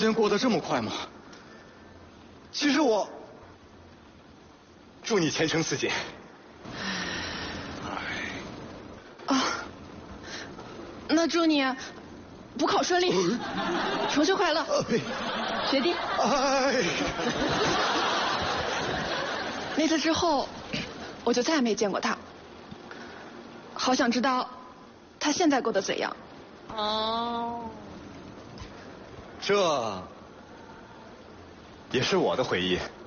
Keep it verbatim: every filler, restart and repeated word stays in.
间过得这么快吗？其实我祝你前程似锦。 啊，那祝你补考顺利，重修快乐，学弟。 哎， 那次之后，我就再也没见过他。好想知道他现在过得怎样。 哦， 这也是我的回忆。